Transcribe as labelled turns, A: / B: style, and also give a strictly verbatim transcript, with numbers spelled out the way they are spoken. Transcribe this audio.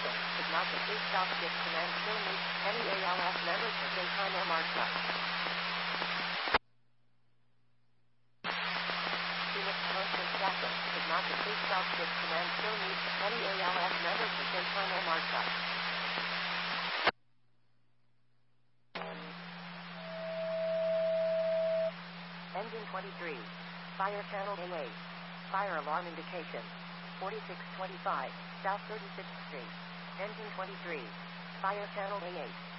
A: traffic. Is not the please stop shift command still meets any A L S members for daytime or markup. Phoenix constant traffic. Is not the please stop shift command still meets any A L S members for daytime or markup. Engine twenty-three. Fire channel A eight. Fire alarm indication. forty-six twenty-five, South thirty-sixth Street. Engine twenty-three. Fire channel A eight.